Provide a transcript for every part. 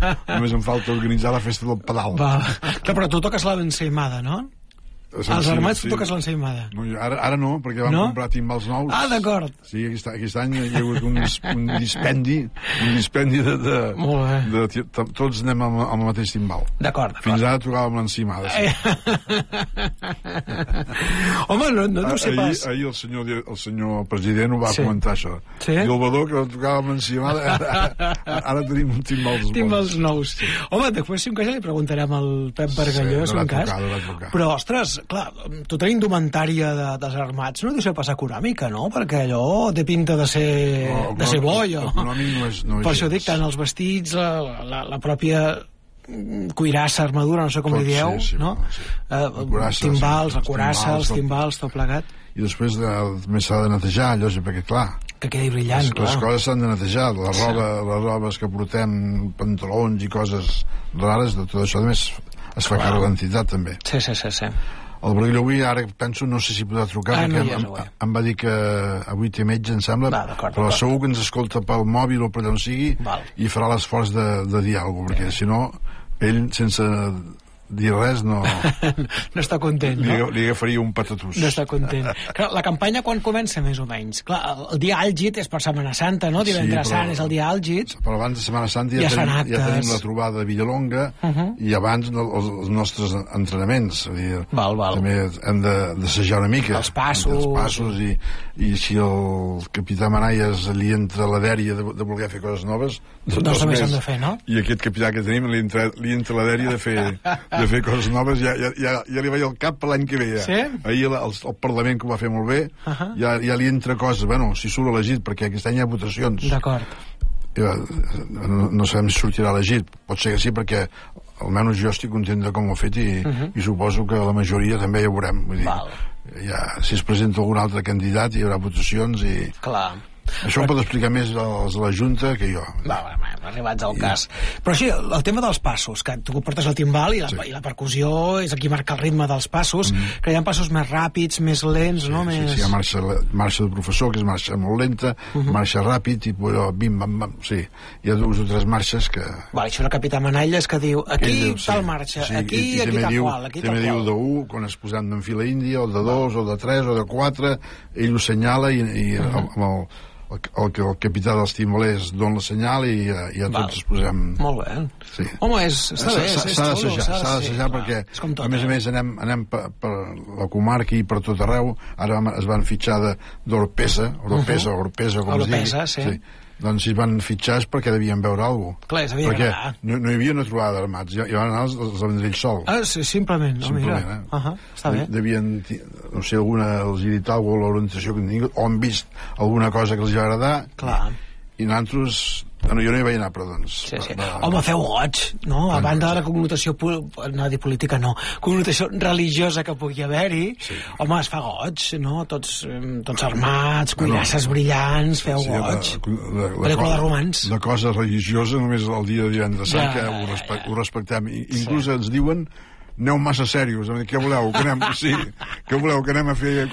Només em falta organitzar la festa del pedal. Però tu toques la ensaïmada, no? Als armats tu toques l'ensaïmada. No, ara no, perquè vam comprar timbals nous. Ah, d'acord. Sí, aquest any hi ha hagut un dispendi de tots anem amb el mateix timbal. D'acord. Fins ara tocàvem l'ensaïmada. Home, no deu ser pas... Ahir el senyor president ho va comentar, això. Sí? I el Badó, que tocàvem l'ensaïmada, ara tenim timbals nous. Home, després si un cas ja li preguntarem al Pep Bargalló, si un cas. Però, ostres, clar, tota la indumentària dels armats no deu ser pas econòmica, no? Perquè allò té pinta de ser bo, allò. Econòmic no és. Per això dic, tant els vestits, la pròpia cuirassa, armadura, no sé com li dieu, no? Timbals, la cuirassa, els timbals, tot plegat. I després més s'ha de netejar, allò, perquè, clar, que quedi brillant, clar. Les coses s'han de netejar, les robes que portem, pantalons i coses rares, de tot això, a més, es fa càrrec l'entitat, també. Sí. El Bargalló avui, ara penso, no sé si podrà trucar, perquè em va dir que avui té metge, em sembla, però segur que ens escolta pel mòbil o per allà on sigui i farà l'esforç de dir alguna cosa, perquè si no, ell, sense dir res, no està content, no? Li agafaria un patatús. No està content. Clar, la campanya quan comença, més o menys? Clar, el dia àlgid és per Setmana Santa, no? Divendres Sant és el dia àlgid. Però abans de Setmana Santa ja tenim la trobada de Villalonga i abans els nostres entrenaments. També hem d'assajar una mica. Els passos. I si el capità Manaies li entra la dèria de voler fer coses noves, doncs també s'han de fer, no? I aquest capità que tenim li entra la dèria de fer coses noves, ja li veia el cap per l'any que ve. Sí? Ahir el Parlament, que ho va fer molt bé, ja li entra coses, bueno, si surt elegit, perquè aquest any hi ha votacions. D'acord. No sabem si sortirà elegit, pot ser que sí, perquè almenys jo estic content de com ho ha fet i suposo que la majoria també ja ho veurem. Vull dir, si es presenta algun altre candidat hi haurà votacions i... Clar. Això ho pot explicar més els de la Junta que jo. Arribats al cas. Però sí, el tema dels passos, que tu portes el timbal i la percussió és el que marca el ritme dels passos, que hi ha passos més ràpids, més lents, no? Sí, hi ha marxa de professor, que és marxa molt lenta, marxa ràpid, i bim-bam-bam, sí. Hi ha dues o tres marxes que... Això és el capità Manaies que diu, aquí tal marxa, aquí tal qual, aquí tal qual. També diu de 1, quan es posant en fila índia, o de 2, o de 3, o de 4, ell ho senyala i amb el capità dels timbalers dona la senyal i ja tots es posem... Molt bé. Sí. Home, està bé, s'ha d'assajar perquè, a més, anem per la comarca i per tot arreu. Ara es van fitxar d'Oropesa, com es digui. Sí. Doncs si es van fitxar és perquè devien veure alguna cosa. Clar, s'havia perquè no hi havia una trobada d'armats, hi van anar els Vendrell sol. Sí, simplement, no? Mira. Està bé. Devien, no sé, els hi dit alguna cosa, l'orientació que han tingut, o han vist alguna cosa que els va agradar. Clar. I nosaltres... Jo no hi vaig anar, però doncs... Sí. Home, feu goig, no? A banda de la connotació... No, dir política no. Connotació religiosa que pugui haver-hi. Home, es fa goig, no? Tots armats, cuirasses brillants, feu goig. Pel·lícula de romans. La cosa religiosa només el dia de divendres Sant, que ho respectem. Inclús ens diuen... Aneu massa serios, què voleu? Què voleu? Que anem a fer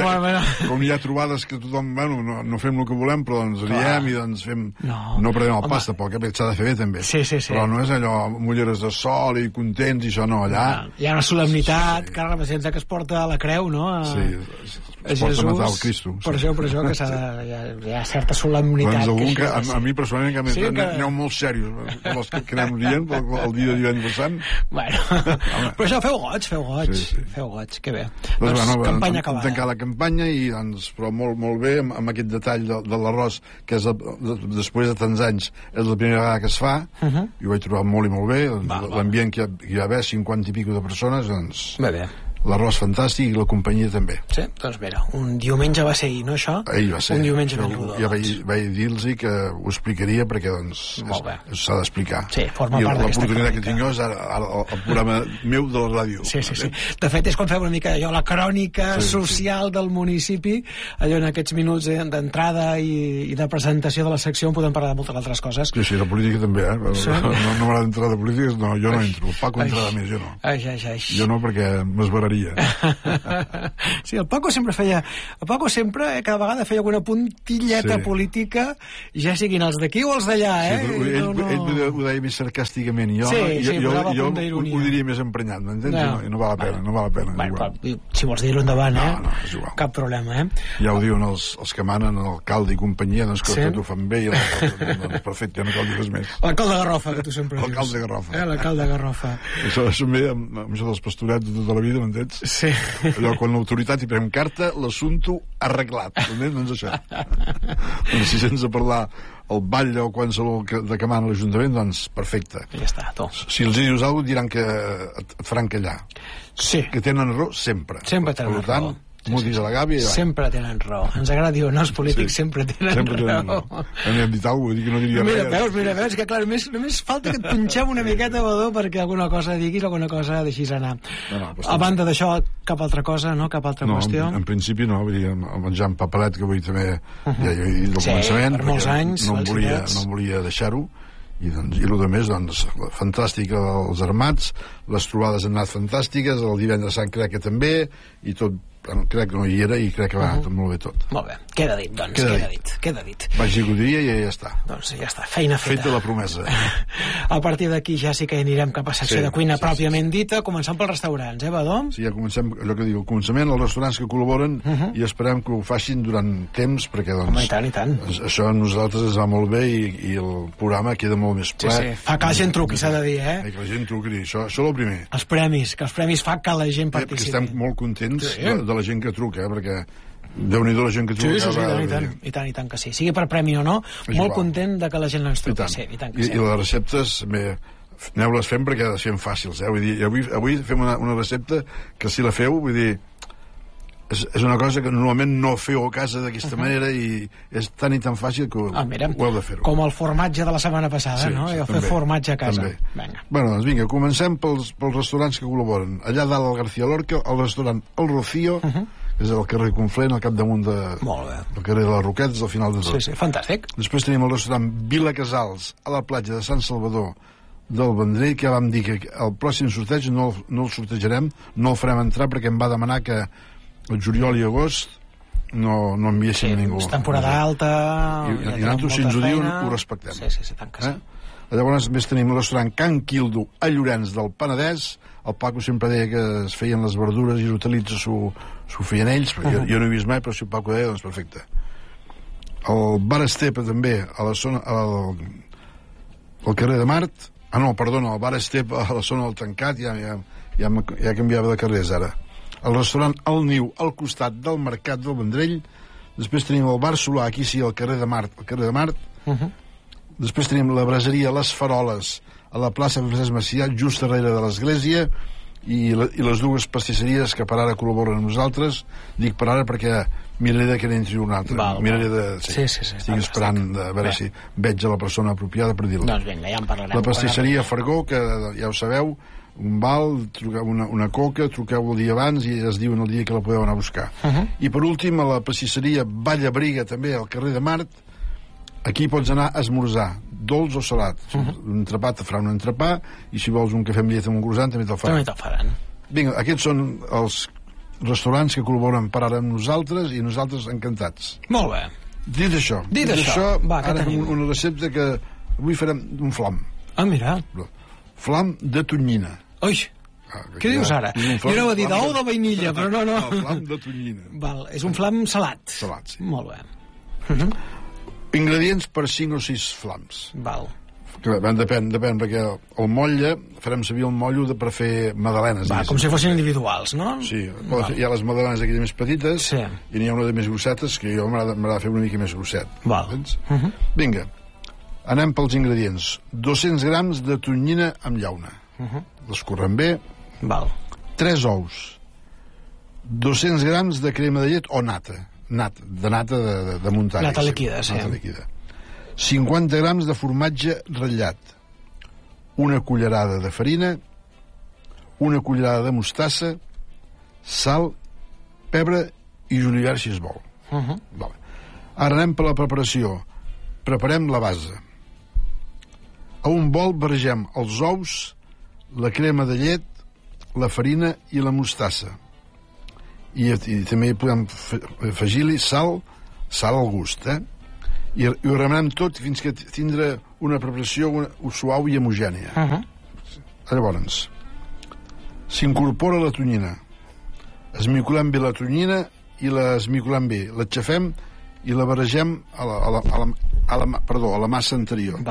com hi ha trobades que tothom, no fem el que volem, però ens riem i doncs fem... No perdem el pas, tampoc, que s'ha de fer bé, també. Sí. Però no és allò, mulleres de sol i contents i això, no, allà... Hi ha una solemnitat que representa que es porta la creu, no? Es porta a matar el Cristo. Per això que hi ha certa solemnitat. Doncs a mi personalment aneu molt serios, els que anem rient el dia de divendres Sant. Bueno... Però això, feu goig, que bé. Doncs campanya acabada. Tancar la campanya i però molt bé amb aquest detall de l'arròs que és després de tants anys és la primera vegada que es fa i ho vaig trobar molt i molt bé, l'ambient que hi va haver 50 i pico de persones, doncs bé. L'arròs fantàstic i la companyia també. Sí, doncs mira, un diumenge va ser ahir, no, això? Ahir va ser. Un diumenge ben rodó. Ja vaig dir-los que ho explicaria perquè, doncs, s'ha d'explicar. Sí, forma part d'aquesta l'oportunitat que tinc jo és ara el programa meu de la ràdio. Sí. De fet, és quan fem una mica allò, la crònica social del municipi, allò en aquests minuts d'entrada i de presentació de la secció on podem parlar de moltes altres coses. Sí, la política també, No m'agrada entrar de polítiques, no, jo no entro. El Paco entrarà més, jo no. Ai. Jo no, perquè m'esbararé varia. Sí, el Paco sempre feia... El Paco sempre, cada vegada feia alguna puntilleta política, ja siguin els d'aquí o els d'allà, Ell ho deia més sarcàsticament, jo ho diria més emprenyat, m'entens? No val la pena. Si vols dir-ho endavant, no, és igual. Cap problema, Ja ho diuen els que manen, l'alcalde i companyia, doncs que t'ho fan bé, i perfecte, no cal dir res més. L'alcalde Garrofa, que tu sempre dius. L'alcalde Garrofa. L'alcalde Garrofa. Això ve amb això dels pastorets de tota la vida, m'entens? Sí. Allò, quan l'autoritat hi pren carta, l'assumpte arreglat, m'entens? Doncs això. Doncs si sense parlar el batlle o qualsevol de que mana l'Ajuntament, doncs perfecte. Ja està, si els dius alguna cosa diran que et faran callar. Sí. Que tenen raó sempre. Sempre tenen raó. Per tant, m'ho dius a la gàbia... Sempre tenen raó. Ens agradi o no, els polítics sempre tenen raó. Hem dit alguna cosa, que no diria res. Mira, veus, que clar, només falta que et punxem una miqueta, Badó, perquè alguna cosa diguis, alguna cosa deixis anar. A banda d'això, cap altra cosa, no? Cap altra qüestió? En principi no, vull dir, amb en Jan Papalet, que avui també ja he dit al començament, per molts anys, no volia deixar-ho, i el més, doncs, fantàstic els armats, les trobades han anat fantàstiques, el divendres Sant crec que també, i tot, crec que no hi era i crec que va anat molt bé tot. Molt bé, queda dit, doncs, queda dit. Vaig dir que ho diria i ja està. Doncs ja està, feina feta. Feta la promesa. A partir d'aquí ja sí que anirem cap a secció de cuina pròpiament dita, començant pels restaurants, Badó? Sí, ja comencem, allò que dic, al començament, els restaurants que col·laboren, i esperem que ho facin durant temps, perquè, doncs... Home, i tant. Això a nosaltres ens va molt bé i el programa queda molt més ple. Sí, fa que la gent truqui, s'ha de dir, Que la gent truqui, això és el primer. Els premis fa que la gent participi. Perquè estem molt contents de la gent que truca, perquè Déu-n'hi-do la gent que truca. Sí, i tant que sí. Sigui per premi o no, molt content de que la gent ens truqui. I les receptes, aneu-les fent perquè les fem fàcils, vull dir, avui fem una recepta que si la feu, vull dir, és una cosa que normalment no feu a casa d'aquesta manera i és tan i tan fàcil que ho heu de fer-ho. Com el formatge de la setmana passada, no? I fer formatge a casa. Bueno, doncs vinga, comencem pels restaurants que col·laboren. Allà dalt al García Lorca, el restaurant El Rocío, que és al carrer Conflent, al capdamunt del carrer de les Roquetes, al final de tot. Sí, fantàstic. Després tenim el restaurant Vila Casals, a la platja de Sant Salvador del Vendrell, que ja vam dir que el pròxim sorteig no el sortejarem, no el farem entrar perquè em va demanar que el juliol i agost no enviéssim ningú. És temporada alta... I nosaltres, si ens ho diuen, ho respectem. Sí, tant que sí. Llavors, més tenim el restaurant Can Quildo a Llorenç del Penedès. El Paco sempre deia que es feien les verdures i l'utilitza s'ho feien ells, jo no he vist mai, però si el Paco deia, doncs perfecte. El Bar Estepa també, a la zona al carrer de Mart. El Bar Estepa a la zona del Tancat, ja canviava de carrers ara. El restaurant El Niu al costat del Mercat del Vendrell. Després tenim el Bar Solà, aquí sí, al carrer de Mart. Després tenim la braseria Les Faroles a la plaça Francesc Macià, just darrere de l'església, i les dues pastisseries que per ara col·laboren amb nosaltres. Dic per ara perquè miraré que n'entri un altre. Miraré de... Estic esperant a veure si veig a la persona apropiada per dir-li. Doncs vinga, ja en parlarem. La pastisseria Fargó, que ja ho sabeu, un val, truqueu una coca, truqueu el dia abans i es diuen el dia que la podeu anar a buscar. I per últim, a la pastisseria Vallabriga, també al carrer de Mart, aquí pots anar a esmorzar, dolç o salat. Un entrepà te farà un entrepà, i si vols un cafè amb llet amb un croissant també te'l faran. Vinga, aquests són els restaurants que col·laboren per ara amb nosaltres i nosaltres encantats. Molt bé. Dit això, ara una recepta que avui farem un flam. Mira. Flam de tonyina. Ui, què dius ara? Jo anava a dir d'ou de vainilla, però no. Flam de tonyina. És un flam salat. Salat, sí. Molt bé. Ingredients per 5 o 6 flams. Depèn, perquè el motlle, farem servir el motllo per fer magdalenes. Com si fossin individuals, no? Sí, hi ha les magdalenes aquelles més petites i n'hi ha una de més grossetes, que jo m'agrada fer una mica més grosset. Vinga, anem pels ingredients. 200 grams de tonyina amb llauna. L'escorrem bé. 3 ous. 200 grams de crema de llet o nata. Nata de muntanya. Nata líquida, sí. 50 grams de formatge ratllat. Una cullerada de farina. Una cullerada de mostassa. Sal, pebre i julivert, si es vol. Ara anem per la preparació. Preparem la base. A un bol barregem els ous, la crema de llet, la farina i la mostassa. I també podem afegir-li sal al gust, i ho remenem tot fins que tindrà una preparació suau i homogènia. Llavors s'incorpora la tonyina, esmicolem bé la tonyina i l'esmicolem bé, l'aixafem i la barregem a la massa anterior.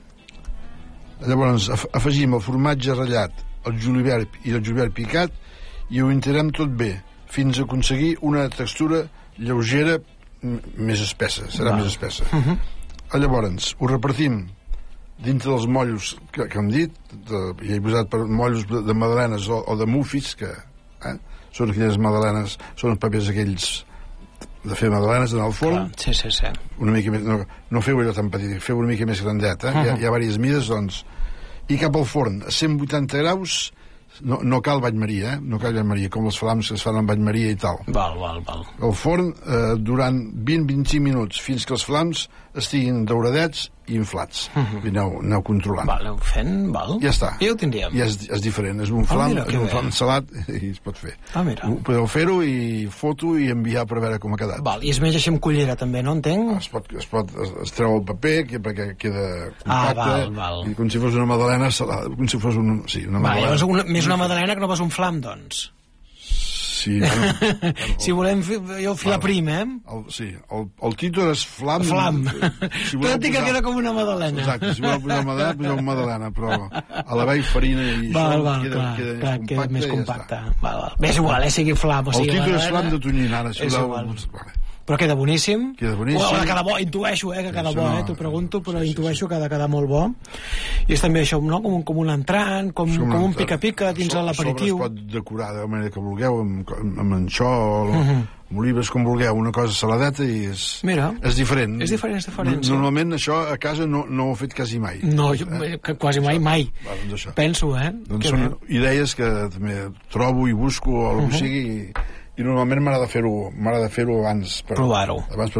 Llavors afegim el formatge ratllat, el julivert i el julivert picat i ho integrem tot bé fins a aconseguir una textura lleugera més espessa, serà més espessa. Llavors ho repartim dintre dels mollos que hem dit, hi he posat mollos de magdalenes o de mufis, que són aquelles magdalenes, són els papers aquells de fer magdalenes en el forn. Una mica més, no feu allò tan petit, feu una mica més grandet, hi ha diverses mides, doncs, i cap al forn a 180 graus. No cal bany maria, no cal bany maria, com els flams que es fan amb bany maria i tal. El forn durant 20-25 minuts fins que els flams estiguin dauradets i inflats. I aneu controlant. Aneu fent, ja està. Ja ho tindríem. Ja és diferent, és un flam salat i es pot fer. Podeu fer-ho i foto i enviar per veure com ha quedat. I es menja així amb cullera també, no entenc? Es treu el paper perquè queda compacte, com si fos una magdalena salada, com si fos una magdalena. Més una magdalena que no pas un flam, doncs. Sí, si volem filar prim, Sí, el títol és flam. Tot i que queda com una magdalena. Exacte, si voleu posar magdalena, poseu magdalena, però a la vegada farina i això queda més compacte. És igual, sigui flam o sigui magdalena. El títol és flam de tonyina, ara, si voleu... Però queda boníssim. Queda boníssim. Queda bo, intueixo, que queda bo, t'ho pregunto, però intueixo que ha de quedar molt bo. I és també això, no? Com un entrant, com un pica-pica dins de l'aperitiu. A sobre es pot decorar de la manera que vulgueu, amb anxol, amb olives, com vulgueu, una cosa saladeta i és diferent. És diferent. Normalment això a casa no ho he fet quasi mai. No, quasi mai. Penso, Doncs són idees que també trobo i busco o el que sigui i normalment m'agrada fer-ho abans per provar-ho.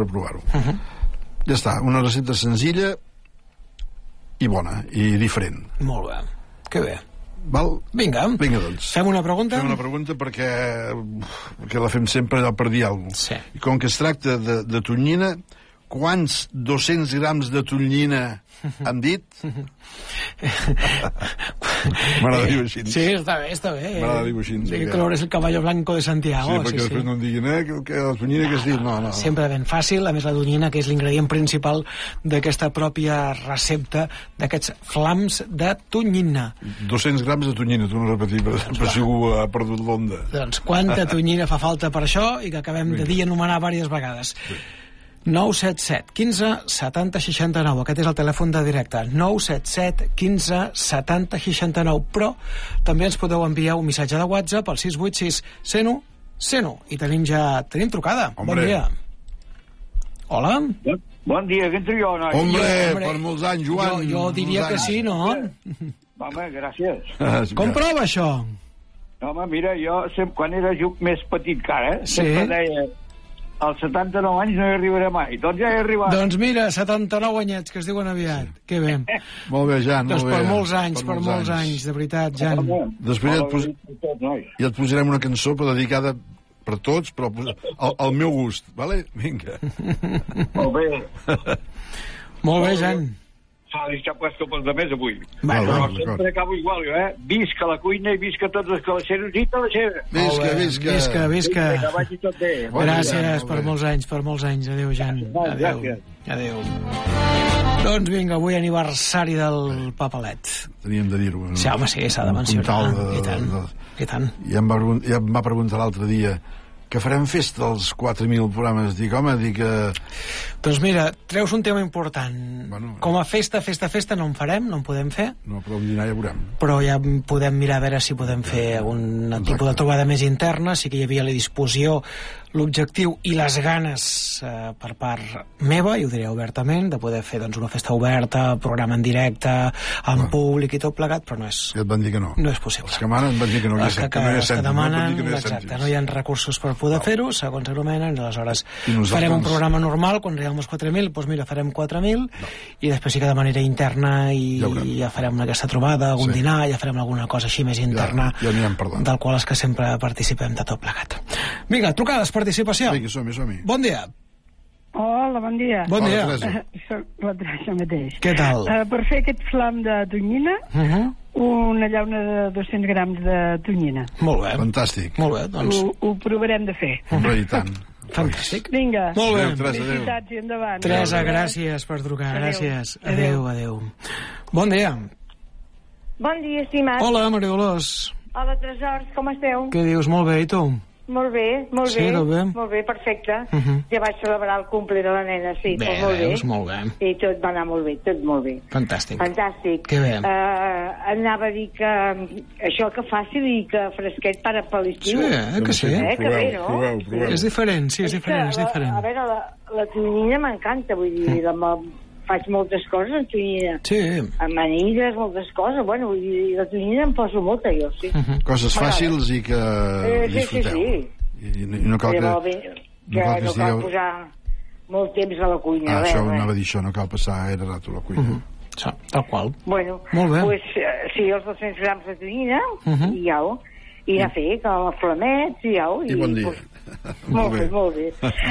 Ja està, una recepta senzilla i bona, i diferent. Molt bé, que bé. Vinga, doncs. Fem una pregunta? Fem una pregunta perquè la fem sempre allò per dir alguna cosa. I com que es tracta de tonyina, quants 200 grams de tonyina han dit? M'agrada dir-ho així. Sí, està bé. M'agrada dir-ho així. Que és el caballo blanco de Santiago. Sí, perquè després no em diguin, que la tonyina que has dit, no. Sempre ben fàcil, a més la tonyina, que és l'ingredient principal d'aquesta pròpia recepta d'aquests flams de tonyina. 200 grams de tonyina, tu no repetir, per si algú ha perdut l'onda. Doncs quanta tonyina fa falta per això i que acabem de dir i anomenar diverses vegades. 977 15 70 69, aquest és el telèfon de directe, 977 15 70 69, però també ens podeu enviar un missatge de WhatsApp al 686 101 101 i tenim trucada. Bon dia. Hola. Bon dia, que entro jo, noi? Hombre, per molts anys, Joan. Jo diria que sí, no? Home, gràcies. Com prova això? Home, mira, jo quan era més petit que ara, sempre deia als 79 anys no hi arribaré mai. Doncs ja he arribat. Doncs mira, 79 anyets, que es diuen aviat. Que bé. Molt bé, Jan, doncs per molts anys, de veritat, Jan. Després ja et posarem una cançó dedicada per tots, però al meu gust, vale? Vinga. Molt bé. Molt bé, Jan. S'ha deixat puesto pels demés avui. Però sempre acabo igual, jo, Visca la cuina i visca tots els calaixeros i calaixeres. Visca. Que vagi tot bé. Gràcies per molts anys. Adéu, Jan. Adéu. Doncs vinga, avui aniversari del Papalet. Teníem de dir-ho. Sí, home, sí, s'ha de mencionar. I tant. I em va preguntar l'altre dia que farem festa dels 4.000 programes. Dic, Doncs mira, treus un tema important. Com a festa no en farem, no en podem fer. No, però un dinar ja veurem. Però ja podem mirar a veure si podem fer algun tipus de trobada més interna. Sí que hi havia la disposició l'objectiu i les ganes per part meva, i ho diré obertament, de poder fer doncs, una festa oberta, programa en directe, en públic i tot plegat, però no és... I et van dir que no. No és possible. Els que manen van dir que no hi ha cèntims. Els que demanen, exacte, no hi ha recursos per poder fer-ho, segons anomenen, i aleshores farem un programa normal, quan arribem als 4.000, doncs mira, farem 4.000, i després sí que de manera interna ja farem aquesta trobada, algun dinar, ja farem alguna cosa així més interna, del qual és que sempre participem de tot plegat. Vinga, trucades, participació. Vinga, som-hi. Bon dia. Hola, bon dia. Bon dia. Soc la Teresa mateix. Què tal? Per fer aquest flam de tonyina, una llauna de 200 grams de tonyina. Molt bé. Fantàstic. Molt bé, doncs... Ho provarem de fer. Hombre, i tant. Fantàstic. Vinga. Molt bé. Felicitats i endavant. Teresa, gràcies per trucar. Gràcies. Adéu. Bon dia. Bon dia, estimat. Hola, Maria Dolors. Hola, tresors, com esteu? Què dius? Molt bé, i tu? Molt bé. Sí, tot bé? Molt bé, perfecte. Ja vaig celebrar el cumple de la nena, sí, bé, molt bé. Molt bé. I tot va anar molt bé, tot molt bé. Fantàstic. Fantàstic. Que bé. Anava a dir que això que fàcil i que fresquet per a l'estiu. Sí, que sí. Que bé, no? Proveu. És diferent, sí, és diferent. A veure, la tonyina m'encanta, vull dir, faig moltes coses amb tonyina. Sí. Amanides, moltes coses. Bueno, i la tonyina em poso molta, jo, sí. Coses fàcils i que disfruteu. Sí. I no cal que... No cal posar molt temps a la cuina. Això anava a dir això, no cal passar gaire rato a la cuina. Tal qual. Bueno, pues, sí, els 200 grams de tonyina, i au. I anar a fer que els flamets, i au. I bon dia. Molt bé.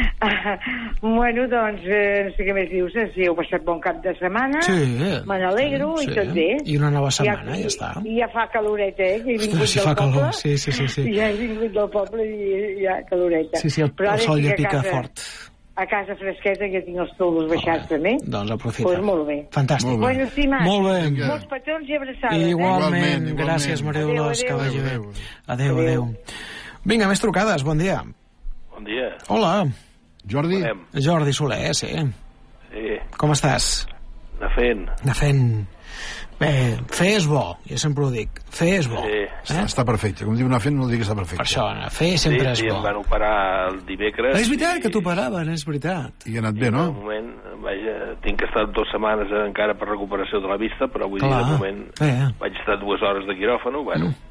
Bueno, doncs, no sé què més dius, si heu passat bon cap de setmana, me n'alegro i tot bé. I una nova setmana, ja està. I ja fa caloreta, que he vingut del poble. Sí. Ja he vingut del poble i ja caloreta. Sí, el sol ja pica fort. A casa fresqueta, que tinc els toldos baixats també. Doncs aprofita. Doncs molt bé. Fantàstic. Bueno, estimat. Molt bé. Molts petons i abraçades. Igualment. Gràcies, Maria Dolors, que vagi bé. Adéu. Vinga, més trucades, bon dia. Bon dia. Hola. Jordi? Jordi Soler, sí. Sí. Com estàs? Anar fent. Bé, fer és bo, jo sempre ho dic. Fer és bo. Sí. Està perfecte. Com diu anar fent, no dir que està perfecte. Per això, fer sempre és bo. Sí, em van operar el dimecres. És veritat que t'operaven, és veritat. I ha anat bé, no? De moment, vaja, tinc que estar 2 setmanes encara per recuperació de la vista, però vull dir, de moment vaig estar 2 hores de quiròfano,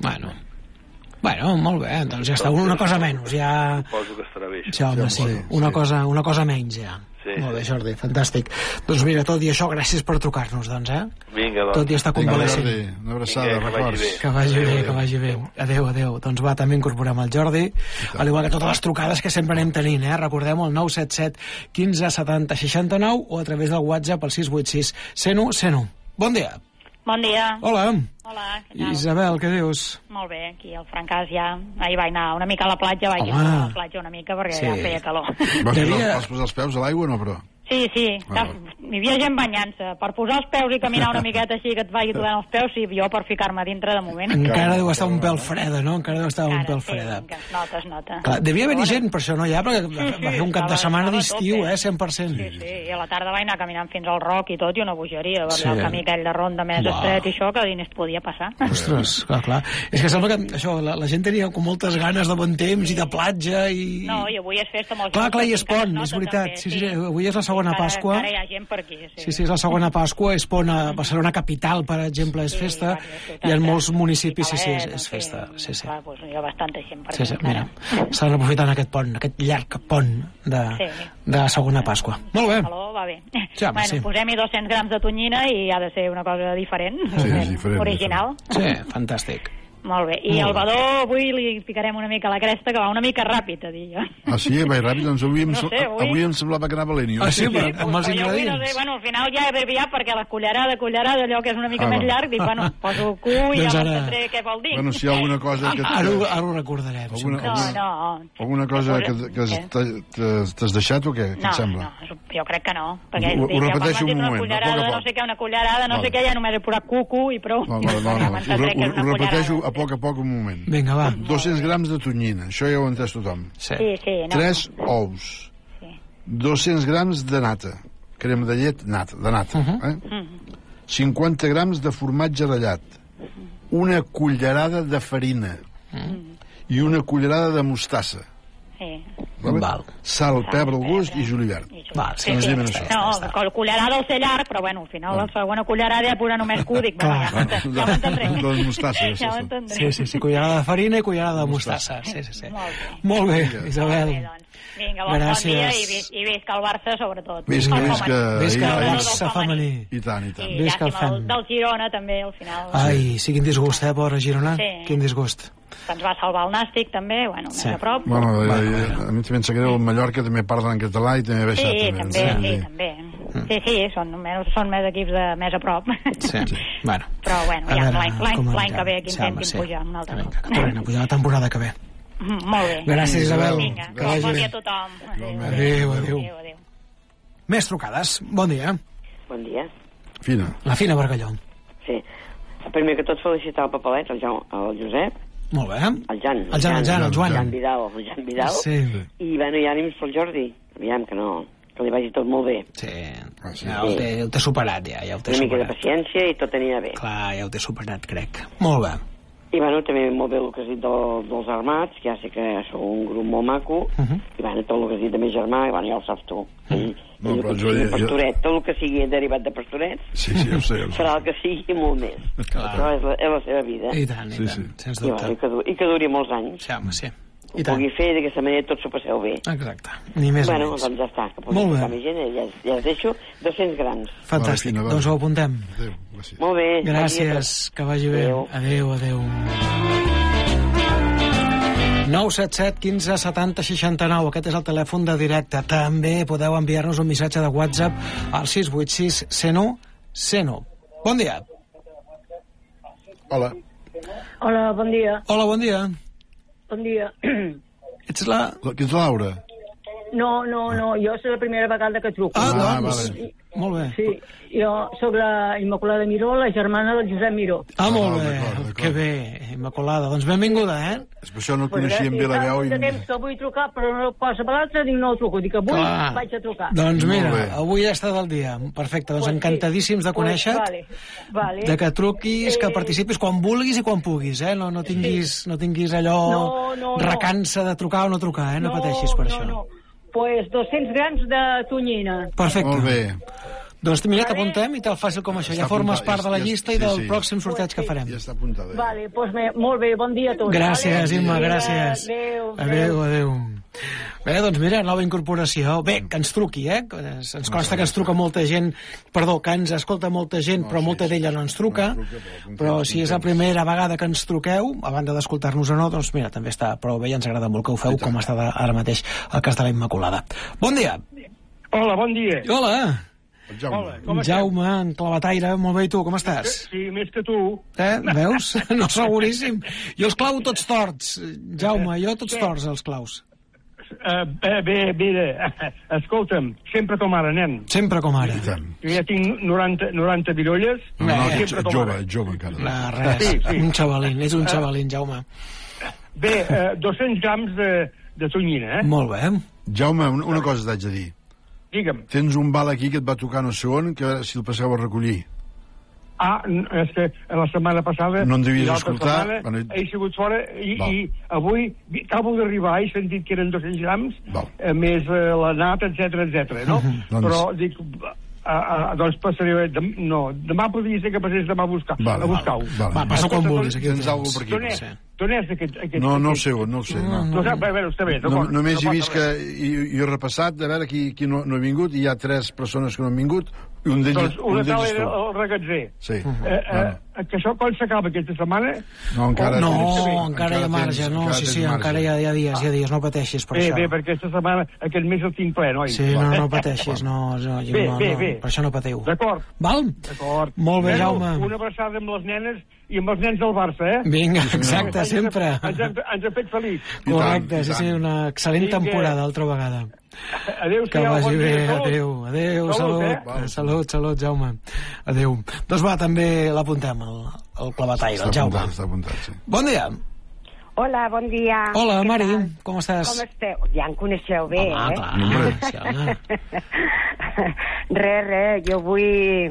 Bueno, molt bé, doncs ja està, una cosa menys, ja... Suposo que estarà bé. Ja, home, sí, una cosa menys, ja. Sí. Molt bé, Jordi, fantàstic. Doncs mira, tot i això, gràcies per trucar-nos, doncs, Vinga, doncs. Tot i estar convalescent. Una abraçada, records. Que vagi bé. Adéu. Doncs va, també incorporem el Jordi, al igual que totes les trucades que sempre anem tenint, Recordem el 977 15 70 69 o a través del WhatsApp al 686 101 101. Bon dia. Bon dia. Hola, què tal? Isabel, què dius? Molt bé, aquí al Francàs ja... Ahir vaig anar una mica a la platja, vaig anar a la platja una mica perquè ja feia calor. Vas posar els peus a l'aigua o no, però? Sí, hi havia gent banyant-se. Per posar els peus i caminar una miqueta així que et vagi tocant els peus, sí, jo per ficar-me dintre de moment. Encara deu estar un pèl freda, no? Es nota. Clar, devia haver-hi gent, per això no hi ha, perquè va fer un cap de setmana d'estiu, 100%. Sí, i a la tarda vaig anar caminant fins al Roc i tot, i una bogeria, el camí aquell de ronda més estret i això, que dins podia passar. Ostres, clar. És que sembla que això, la gent tenia com moltes ganes de bon temps i de platja i... No, i avui és festa molt... Clar, i és pont, és veritat. Sí, avui és la segona Pasqua. Encara hi ha gent per aquí. Sí, és la segona Pasqua, és pont a Barcelona capital, per exemple, és festa, i en molts municipis, és festa. Sí. Clar, doncs hi ha bastanta gent per aquí. Sí, mira, s'ha d'aprofitar aquest pont, aquest llarg pont de segona Pasqua. Molt bé. Va bé. Bueno, posem-hi 200 grams de tonyina i ha de ser una cosa diferent, original. Sí, fantàstic. Molt bé. I al Badó avui li picarem una mica la cresta, que va una mica ràpid, a dir jo. Ah, sí? Va ràpid? Doncs avui em semblava que anava lent. Ah, sí? Però amb els ingredients? Bueno, al final ja he abreviat perquè la cullerada, allò que és una mica més llarg, dic, bueno, poso cu i ja m'entendré què vol dir. Bueno, si hi ha alguna cosa que... Ara ho recordarem. Alguna cosa que t'has deixat o què? Què et sembla? No, jo crec que no. Ho repeteixo un moment, a poc a poc. No sé què, una cullerada, no sé què, ja només he posat cucu i prou. Ho repeteixo a poc un moment. Vinga, va. 200 grams de tonyina, això ja ho ha entès tothom. Sí. 3 ous. 200 grams de nata, crema de llet, de nata. 50 grams de formatge ratllat. Una cullerada de farina. I una cullerada de mostassa. Sal, pebre al gust i julivert. Sí. No, cullerada al ser llarg, però bueno, al final la segona cullerada ja posar només cúdic. Ja m'entendré. Dos mostasses. Sí, cullerada de farina i cullerada de mostassa. Sí. Molt bé, Isabel. Vinga, bon dia i visca el Barça, sobretot. Visca el Barça femení. I tant. I llàstima del Girona, també, al final. Ai, sí, quin disgust, pobre Girona. Quin disgust. Que ens va salvar el Nàstic, també, bueno, més a prop. Bueno, a mi també em sap greu, el Mallorca també parlen en català i també baixat. Sí, també. Sí, són més equips de més a prop. Sí, bueno. Però, bueno, ja l'any que ve aquí intentin pujar un altre cop. Que tornin a pujar la temporada que ve. Molt bé. Gràcies, Isabel. Vinga, bon dia a tothom. Adéu. Més trucades. Bon dia. Bon dia. Fina. La Fina Bargalló. Sí. Primer que tot felicitar el papalet, el Josep. Molt bé. El Jan. El Joan. El Jan Vidal. Sí. I, bueno, i ànims pel Jordi. Aviam, que li vagi tot molt bé. Sí. Ja ho té superat, ja ho té superat. Una mica de paciència i tot anirà bé. Clar, ja ho té superat, crec. Molt bé. I, bueno, també molt bé el que has dit dels armats, que ja sé que sou un grup molt maco, i, bueno, tot el que has dit de més germà, i, bueno, ja ho saps tu. Pastoret, tot el que sigui derivat de pastorets, sí, ho sé. Farà el que sigui molt més. Però és la seva vida. I tant, sens dubte. I que duri molts anys. Sí, home, sí. Ho pugui fer i d'aquesta manera tots s'ho passeu bé. Exacte, ni més ni menys. Bueno, doncs ja està, que pugui estar més gent, ja es deixo 200 grams. Fantàstic, doncs ho apuntem. Adéu, gràcies. Molt bé. Gràcies, que vagi bé. Adéu. 977 15 70 69, aquest és el telèfon de directe. També podeu enviar-nos un missatge de WhatsApp al 686 101 101. Bon dia. Hola, bon dia. Hola, bon dia. Bon dia. Ets la... Que ets Laura? No, jo és la primera vegada que truco. Doncs, molt bé. Sí, jo sóc la Immaculada Miró, la germana del Josep Miró. Molt bé, que bé, Immaculada. Doncs benvinguda, És per això no coneixíem bé la veu. Fa temps que vull trucar, però no posa per l'altre, dic no truco. Dic avui vaig a trucar. Doncs mira, avui ja està del dia. Perfecte, doncs encantadíssims de conèixer-te, de que truquis, que participis quan vulguis i quan puguis, No tinguis allò recança de trucar o no trucar, no pateixis per això. No. Pues 200 grams de tonyina. Perfecte. Molt bé. Doncs mira, t'apuntem i te'l fàcil com això. Ja formes part de la llista i del pròxim sorteig que farem. Ja està apuntada. Vale, doncs molt bé, bon dia a tots. Gràcies, Imma, gràcies. Adéu. Bé, doncs mira, nova incorporació. Bé, que ens truqui, Ens consta que ens truca molta gent, que ens escolta molta gent, però molta d'ella no ens truca. Però si és la primera vegada que ens truqueu, a banda d'escoltar-nos o no, doncs mira, també està prou bé i ens agrada molt que ho feu, com està ara mateix el cas de la Immaculada. Bon dia. Hola, bon dia. Hola. Jaume, en Clavataire, molt bé, i tu, com estàs? Sí, més que tu. Veus? No, seguríssim. Jo els clavo tots torts, Jaume, tots torts els claus. Bé, escolta'm, sempre com ara, nen. Sempre com ara. Jo ja tinc 90 virolles. No, jove encara. Res, un xavalín, és un xavalín, Jaume. Bé, 200 grams de tonyina, Molt bé. Jaume, una cosa t'haig de dir. Digue'm. Tens un val aquí que et va tocar no sé on, que si el passeu a recollir. És que la setmana passada... No en devies escoltar... He sigut fora i avui acabo d'arribar, he sentit que eren 200 grams, més la nata, etc, no? Però dic... doncs passaré... No, demà podria ser que passés demà a buscar-ho. Passa quan vulguis. Tens alguna per aquí. D'on és aquest? No ho sé. A veure, està bé. Només he vist que... I he repassat de veure qui no ha vingut, i hi ha 3 persones que no han vingut, i un d'ells... Doncs una tal era el regatzer. Sí. Que això quan s'acaba aquesta setmana? No, encara hi ha marge. Sí, encara hi ha dies, no pateixis per això. Bé, perquè aquesta setmana, aquest mes el tinc ple, noi? Sí, no pateixis, per això no patiu. D'acord. Val? D'acord. Molt bé, Jaume. Una abraçada amb les nenes i amb els nens del Barça, Vinga, exacte, sempre. Ens ha fet feliç. Correcte, sí, una excel·lent temporada, altra vegada. Adéu, que vagi bé, adéu, salut, Jaume. Adéu. Doncs va, també l'apuntem, el Clavataire, el Jaume. Està apuntat, sí. Bon dia. Hola, bon dia. Hola, Mari, com estàs? Com esteu? Ja em coneixeu bé, Clar. Res, jo vull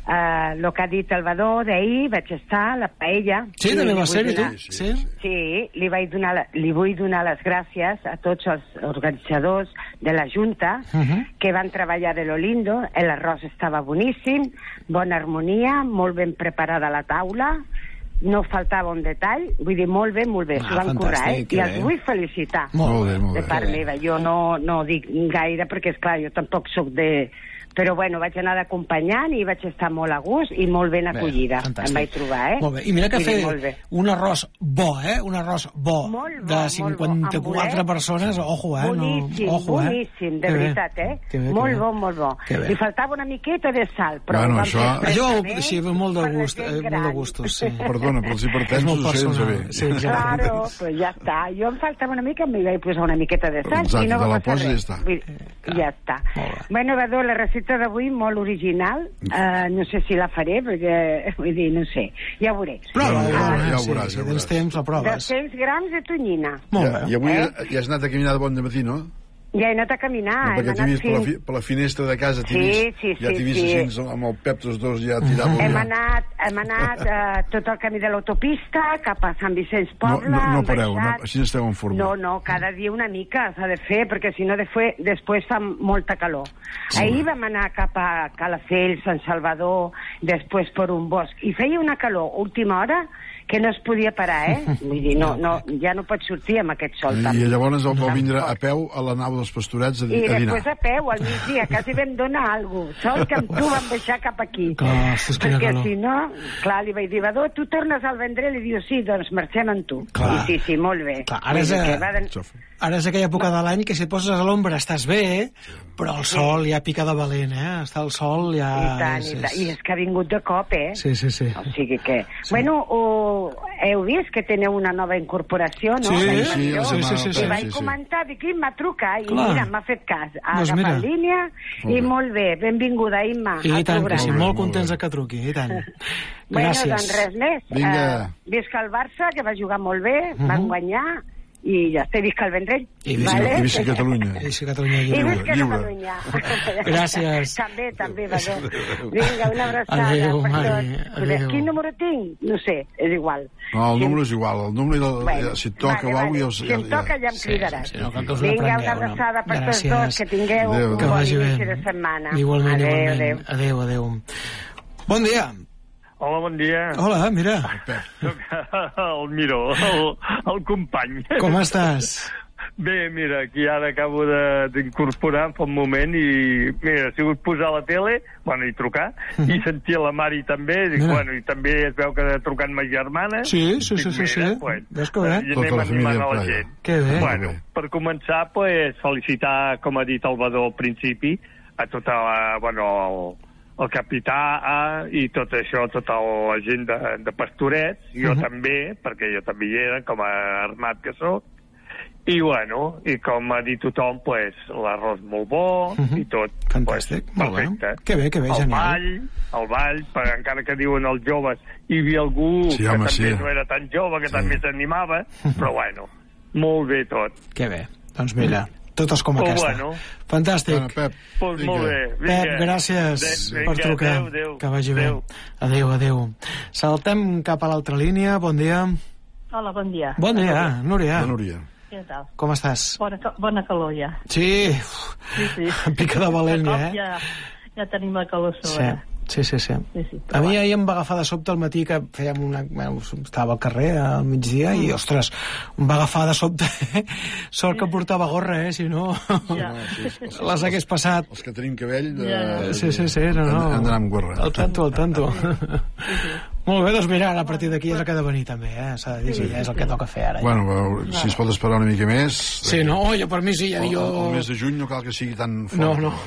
el que ha dit el Badó d'ahir, vaig estar a la paella. Sí, també va ser, tu? Sí, li vull donar les gràcies a tots els organitzadors de la Junta que van treballar de lo lindo. L'arròs estava boníssim, bona harmonia, molt ben preparada la taula, no faltava un detall, vull dir, molt bé, s'ho van currar, i els vull felicitar. Molt bé. De part meva, jo no dic gaire, perquè, esclar, jo tampoc sóc de... Però, bueno, vaig anar d'acompanyant i vaig estar molt a gust i molt ben acollida. Em vaig trobar, Molt bé. I mira que fer un arròs bo, un arròs bo, de 54 persones, ojo, boníssim, de veritat, Molt bo. Li faltava una miqueta de sal, però... Bueno, això... Sí, molt de gust, sí. Perdona, però els hipertensos ho sé bé. Claro, pues ja està. Jo em faltava una mica, m'hi vaig posar una miqueta de sal i no va passar res. Ja està. Bueno, Badó, la recepta d'avui molt original, no sé si la faré perquè, vull dir, no sé, ja ho veuré. Prova, ja ho veuràs. Si tens temps, la proves. 200 grams de tonyina. I avui ja has anat a caminar de bon matí, no? Ja he anat a caminar. Perquè t'he vist per la finestra de casa, ja t'he vist així amb el Pep, tots dos ja tirant. Hem anat tot el camí de l'autopista cap a Sant Vicenç Poble. No pareu, així esteu en forma. No, cada dia una mica s'ha de fer, perquè si no després fa molta calor. Ahir vam anar cap a Calafell, Sant Salvador, després per un bosc, i feia una calor última hora que no es podia parar, Vull dir, ja no pots sortir amb aquest sol. I llavors vau vindre a peu a la nau dels Pastorets a dinar. I després a peu, al migdia, quasi vam donar alguna cosa. Sol que amb tu vam deixar cap aquí. Perquè si no, clar, li vaig dir, Badó, tu tornes al Vendrell? I diu, sí, doncs marxem amb tu. Sí, molt bé. Ara és aquella època de l'any que si et poses a l'ombra estàs bé, però el sol ja pica de valent, Està el sol ja... I tant. I és que ha vingut de cop, Sí. O sigui que... Bueno, heu vist que teniu una nova incorporació, no? Sí. I vaig comentar, dic, Imma, truca, i mira, m'ha fet cas. Ha agafat línia, i molt bé, benvinguda, Imma. I tant, que sí, molt contents que truqui, i tant. Gràcies. Doncs res més. Visca el Barça, que va jugar molt bé, van guanyar, i ja està, visca el Vendrell. I visca Catalunya. I visca Catalunya. Gràcies. També, Badó. Vinga, una abraçada per tots. Quin número tinc? No sé, és igual. No, el número és igual. El número, si et toca o alguna cosa... Si em toca ja em cridaràs. Vinga, una abraçada per tots dos, que tingueu un bon inici de setmana. Igualment. Adéu. Bon dia. Hola, bon dia. Hola, mira. Soc el Miró, el company. Com estàs? Bé, mira, aquí ara acabo d'incorporar fa un moment i, mira, ha sigut posar la tele, i trucar, i sentir la Mari també, i també es veu que ha trucat ma germana. Sí. Ves que bé. I anem animant a la gent. Que bé. Bueno, per començar, felicitar, com ha dit el Badó al principi, a tota la, el capità i tot això, tota la gent de Pastorets, jo també, perquè jo també hi era, com a armat que sóc, i i com ha dit tothom, l'arròs molt bo i tot. Fantàstic, molt perfecte. Que bé, genial. El ball, perquè encara que diuen els joves, hi havia algú que també no era tan jove, que també s'animava, però molt bé tot. Que bé, doncs mira, totes com aquesta. Fantàstic. Pep. Molt bé. Pep, gràcies per trucar. Que vagi bé. Adéu. Saltem cap a l'altra línia. Bon dia. Hola, bon dia. Bon dia, Núria. Què tal? Com estàs? Bona calor, ja. Sí. Pica de valent, ja tenim la calor sobre. Sí. A mi ahir em va agafar de sobte al matí que fèiem estava al carrer al migdia i, ostres, em va agafar de sobte. Sort que portava gorra, si no les hagués passat. Els que tenim cabell sí, no. Hem d'anar amb gorra. Al tanto. Molt bé, doncs mira, a partir d'aquí és el que ha de venir també, s'ha de dir, ja és el que toca fer ara. Bueno, si es pot esperar una mica més... Sí, no, jo per mi sí, ja dic jo... El mes de juny no cal que sigui tan fort. No.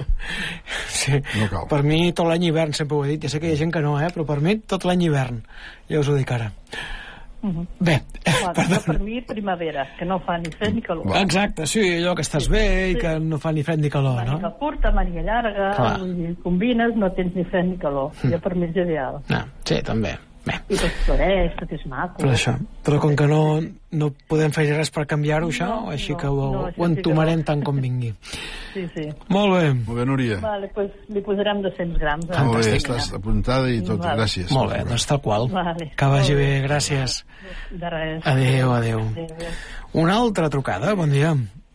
Sí, no cal. Per mi tot l'any hivern, sempre ho he dit, ja sé que hi ha gent que no, però per mi tot l'any hivern, ja us ho dic ara. Bé, jo per mi primavera, que no fa ni fred ni calor. Exacte, sí, allò que estàs bé i que no fa ni fred ni calor, no? Màniga curta, màniga llarga, combines, no tens ni fred ni calor. Jo per mi és ideal. Sí, també. I pastorets, tot és maco. Però com que no podem fer res per canviar-ho, això, així que ho entomarem tant com vingui. Sí. Molt bé. Molt bé, Núria. Vale, doncs li posarem 200 grams. Molt bé, estàs apuntada i tot, gràcies. Molt bé, doncs tal qual. Que vagi bé, gràcies. De res. Adéu. Una altra trucada, bon dia.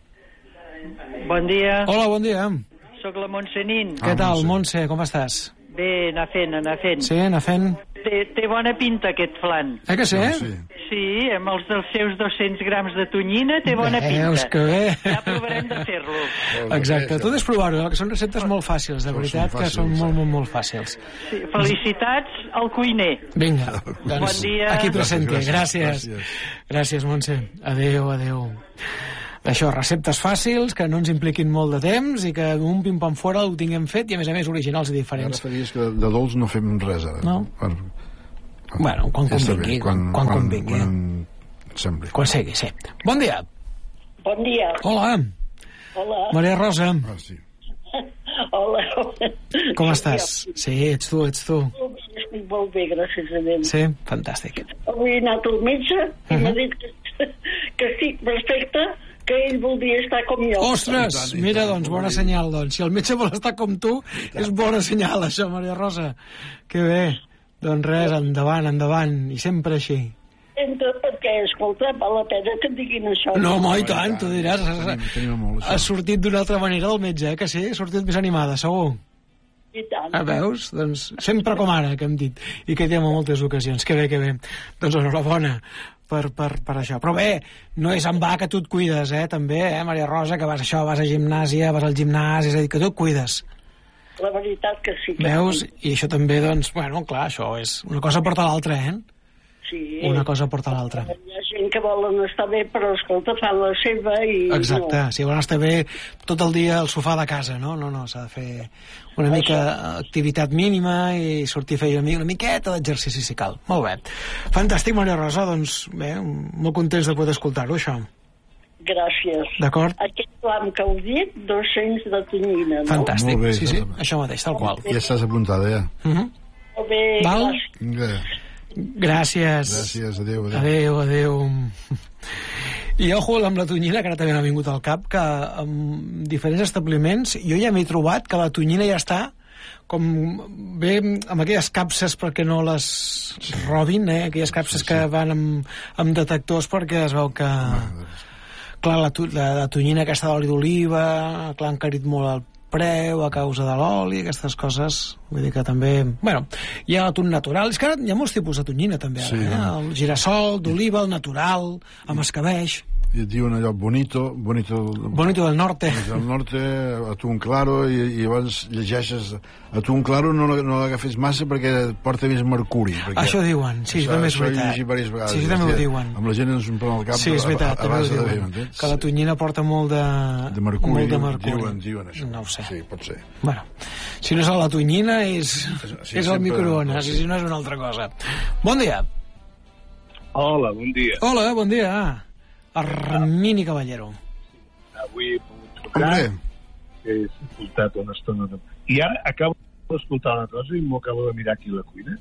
Bon dia. Hola, bon dia. Soc la Montse Nin. Què tal, Montse, com estàs? Bé, anar fent. Sí, anar fent. Té bona pinta, aquest flan. Que sí? Sí, amb els dels seus 200 grams de tonyina té bona pinta. Veus que bé. Ja provarem de fer-lo. Exacte, tot és provar-ho, que són receptes molt fàcils, de veritat, que són molt fàcils. Sí, felicitats al cuiner. Vinga, doncs, bon dia. Aquí presenti. Gràcies. Gràcies, Montse. Adéu. Això, receptes fàcils, que no ens impliquin molt de temps i que un pim-pam fora ho tinguem fet i, a més, originals i diferents. Ara faries que de dolç no fem res, ara. No? Bueno, quan convingui. Quan convingui. Sembli. Quan sigui, sí. Bon dia. Bon dia. Hola. Maria Rosa. Sí. Hola. Com estàs? Sí, ets tu. Estic molt bé, gràcies a Déu. Sí, fantàstic. Avui he anat al metge i m'ha dit que estic perfecte, que ell voldria estar com jo. Ostres, mira, doncs, bona senyal, doncs. Si el metge vol estar com tu, és bona senyal, això, Maria Rosa. Que bé. Doncs res, endavant, i sempre així. Perquè, escolta, val la pena que em diguin això. No, home, i tant, tu diràs. Has sortit d'una altra manera del metge, que sí? Has sortit més animada, segur. I tant. Veus? Doncs sempre com ara, que hem dit. I que diem en moltes ocasions. Que bé. Doncs enhorabona per això. Però bé, no és en va que tu et cuides, també, Maria Rosa, que vas a gimnàsia, vas al gimnàs, és a dir, que tu et cuides. La veritat que sí. Veus? I això també, doncs, bueno, clar, això és... Una cosa porta l'altra, Sí. Una cosa porta l'altra. Hi ha gent que volen estar bé, però, escolta, fan la seva i... Exacte, si volen estar bé tot el dia al sofà de casa, no? No, s'ha de fer una mica activitat mínima i sortir a fer una miqueta d'exercici si cal. Molt bé. Fantàstic, Maria Rosa, doncs, bé, molt contents de poder escoltar-ho, això. Gràcies. D'acord. Aquest flam que heu dit, 200 de tonyina, no? Fantàstic, bé, sí, això mateix, tal qual. Ja estàs apuntada, ja. Molt bé, val? Gràcies. Gràcies, adéu. I ojo amb la tonyina, que ara també m'ha vingut al cap, que en diferents establiments jo ja m'he trobat que la tonyina ja està com bé amb aquelles capses perquè no les robin, aquelles capses que van amb detectors perquè es veu que... Clar, la tonyina aquesta d'oli d'oliva, clar, ha encarit molt el preu a causa de l'oli, aquestes coses, vull dir que també... Bueno, hi ha l'atún natural, és que ara hi ha molts tipus de tonyina també, ara, el girassol, d'oliva, el natural, amb escabeix... I et diuen allò bonito del norte. Del norte, atún claro, i llavors llegeixes atún claro no l'agafes massa perquè porta més mercuri. Això diuen, sí, també és veritat. Sí, també ho diuen. Amb la gent ens omplem el cap. Sí, és veritat, també ho diuen. Que la tonyina porta molt de mercuri. Diuen això. No ho sé. Sí, pot ser. Bueno, si no és la tonyina és el microones, i si no és una altra cosa. Bon dia. Hola, bon dia. Hola, bon dia. Armini Caballero. Avui he pogut trucar, he escoltat una estona i ara acabo d'escoltar una cosa i m'ho acabo de mirar aquí a la cuina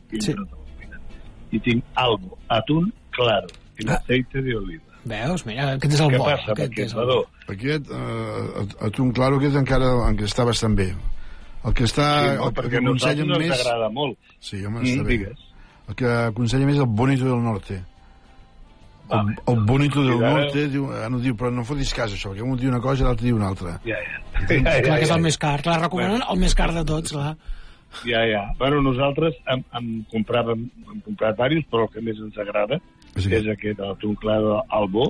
i tinc algo, atún claro en aceite de oliva. Veus? Mira, aquest és el bo. Què passa amb aquest badó? Aquest atún claro aquest encara està bastant bé. El que està... Sí, perquè a nosaltres ens agrada molt. Sí, home, està bé. El que aconsella més el bonito del norte. El bonito del norte no diu, però no fotis cas això, perquè un diu una cosa i l'altre diu una altra. Clar que és el més car, clar, recomenen el més car de tots, clar. Bueno, nosaltres hem comprat diversos, però el que més ens agrada és aquest atún claro Albo,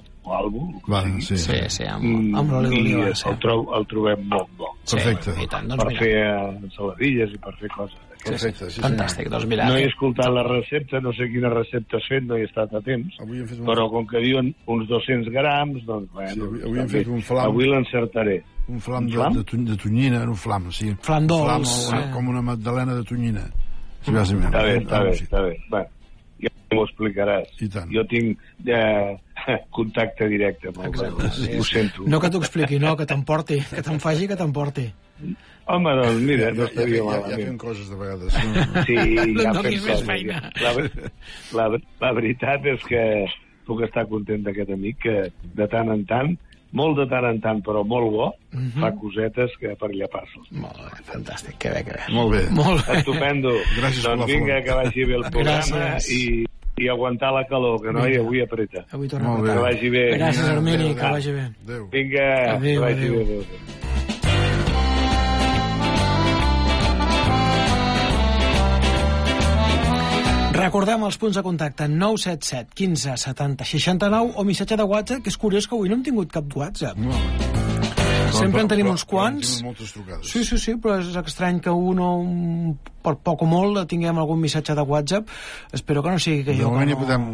sí, amb l'oli d'oliva. El trobem molt bo. Perfecte. Per fer ensaladilles i per fer coses. Perfecte, sí. Fantàstic, doncs mira. No he escoltat la recepta, no sé quina recepta has fet, no he estat a temps, però com que diuen uns 200 grams, doncs bueno, avui hem fet un flam. Avui l'encertaré. Un flam de tonyina, un flam, sí. Flam dolç. Com una magdalena de tonyina. Està bé. Bueno, ja m'ho explicaràs. Jo tinc contacte directe amb el Badó, ho sento. No que t'ho expliqui, no, que t'emporti, que te'n faci que t'emporti. Home, doncs mira, no estaria malament. Ja fem coses de vegades. Sí, ja fem coses. La veritat és que puc estar content d'aquest amic que de tant en tant, molt de tant en tant, però molt bo, fa cosetes que per llepar-se'ls. Molt bé, fantàstic, que bé. Molt bé. Estupendo. Gràcies per la Doncs vinga, que vagi bé el programa i aguantar la calor, que no, i avui apreta. Avui torna a apretar. Que vagi bé. Gràcies, Armini, que vagi bé. Vinga, que vagi bé. Recordem els punts de contacte 977 15 70 69 o missatge de WhatsApp, que és curiós que avui no hem tingut cap WhatsApp. Sempre en tenim uns quants. Sí, però és estrany que per poc o molt tinguem algun missatge de WhatsApp. Espero que no sigui que jo... Normalment ja podem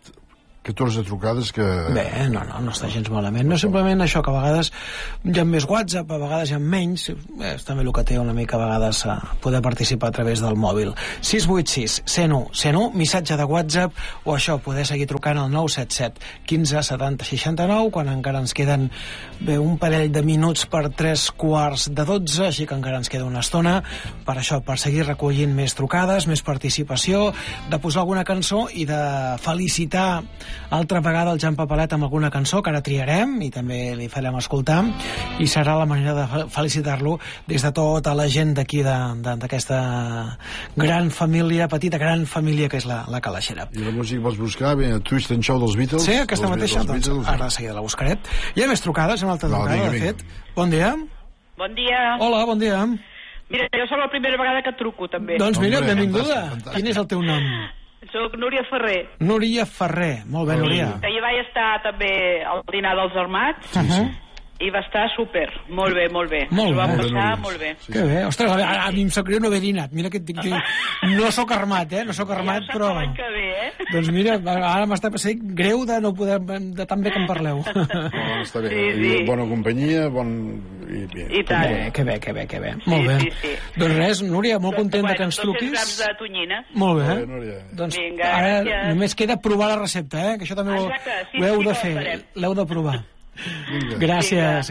14 trucades que... Bé, no està gens malament. No simplement això, que a vegades hi ha més WhatsApp, a vegades hi ha menys. És també el que té una mica a vegades poder participar a través del mòbil. 686 101 101, missatge de WhatsApp, o això, poder seguir trucant al 977 15 70 69, quan encara ens queden un parell de minuts per 3:15, així que encara ens queda una estona per això, per seguir recollint més trucades, més participació, de posar alguna cançó i de felicitar altra vegada el Jan Papalet amb alguna cançó que ara triarem i també li farem escoltar, i serà la manera de felicitar-lo des de tota la gent d'aquí, d'aquesta gran família, petita gran família que és la Calaixera. I la música vols buscar? Twist and Shout dels Beatles? Sí, aquesta mateixa, doncs ara de seguida la buscaré. Hi ha més trucades, una altra trucada, de fet. Bon dia. Bon dia. Hola, bon dia. Mira, jo som la primera vegada que truco, també. Doncs mira, benvinguda. Quin és el teu nom? Soc Núria Ferrer. Núria Ferrer, molt bé, Núria. Ahir vaig estar també al dinar dels Armats i va estar súper, molt bé, molt bé. Molt bé. Ho vam passar molt bé. Que bé, ostres, a mi em sap greu no haver dinat. Mira que et dic, no sóc armat, no sóc armat, però... Ja que ve, Doncs mira, ara m'està passant greu de no poder, de tan bé que em parleu. Està bé, i bona companyia, I tant. Que bé. Molt bé. Doncs res, Núria, molt content que ens truquis. 200 grams de tonyina. Molt bé. Doncs ara només queda provar la recepta, que això també ho heu de fer, l'heu de provar. Gràcies.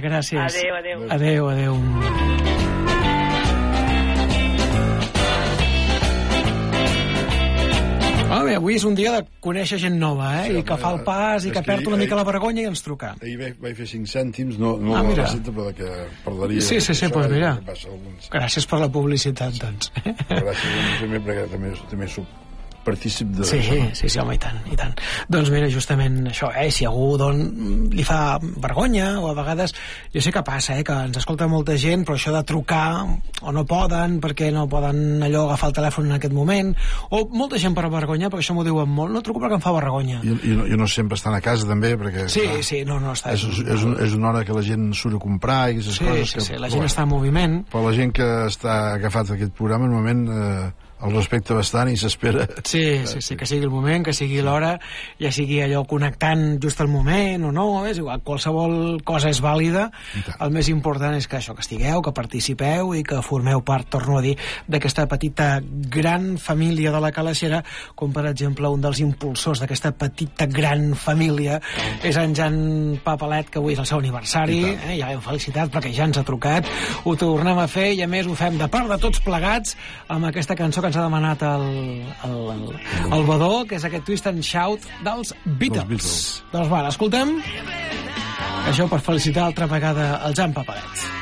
Adéu. Avui és un dia de conèixer gent nova, i que fa el pas i que perd una mica la vergonya i ens truca. Ahir vaig fer 5 cèntims, no la recepta, però que parlaria... Sí, doncs mira. Gràcies per la publicitat, doncs. Gràcies, perquè també soc partícip de... Sí, home, i tant. Doncs mira, justament això, si algú li fa vergonya, o a vegades, jo sé que passa, que ens escolta molta gent, però això de trucar, o no poden, perquè no poden allò agafar el telèfon en aquest moment, o molta gent per vergonya, perquè això m'ho diuen molt, no truco perquè em fa vergonya. I no sempre estan a casa, també, perquè... Sí, no està... És una hora que la gent surt a comprar i aquestes coses... Sí, la gent està en moviment. Però la gent que està agafat a aquest programa, normalment... el respecta bastant i s'espera... Sí, que sigui el moment, que sigui l'hora, ja sigui allò connectant just al moment o no, és igual, qualsevol cosa és vàlida. El més important és que això, que estigueu, que participeu i que formeu part, torno a dir, d'aquesta petita gran família de la Calaixera, com per exemple un dels impulsors d'aquesta petita gran família és en Jan Papalet, que avui és el seu aniversari, ja l'hem felicitat perquè ja ens ha trucat, ho tornem a fer i a més ho fem de part de tots plegats amb aquesta cançó que ens ha demanat el Badó, que és aquest Twist and Shout dels Beatles. Doncs va, escoltem això per felicitar altra vegada el Jan Papalet.